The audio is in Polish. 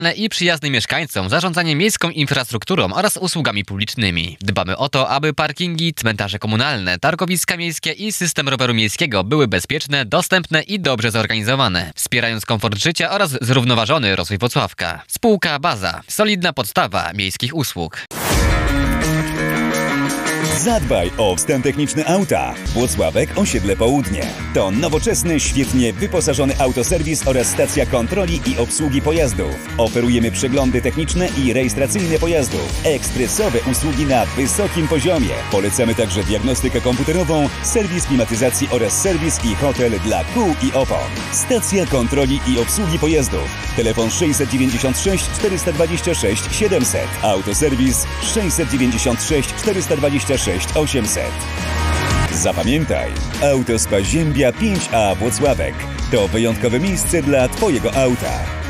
i przyjazne mieszkańcom zarządzanie miejską infrastrukturą oraz usługami publicznymi. Dbamy o to, aby parkingi, cmentarze komunalne, targowiska miejskie i system roweru miejskiego były bezpieczne, dostępne i dobrze zorganizowane, wspierając komfort życia oraz zrównoważony rozwój Włocławka. Spółka Baza. Solidna podstawa miejskich usług. Zadbaj o wstęp techniczny auta. Włocławek, osiedle Południe. To nowoczesny, świetnie wyposażony autoserwis oraz stacja kontroli i obsługi pojazdów. Oferujemy przeglądy techniczne i rejestracyjne pojazdów. Ekspresowe usługi na wysokim poziomie. Polecamy także diagnostykę komputerową, serwis klimatyzacji oraz serwis i hotel dla kół i opon. Stacja kontroli i obsługi pojazdów. Telefon 696 426 700. Autoserwis 696 426 800. Zapamiętaj, Autospa Ziębia 5A Włocławek to wyjątkowe miejsce dla Twojego auta.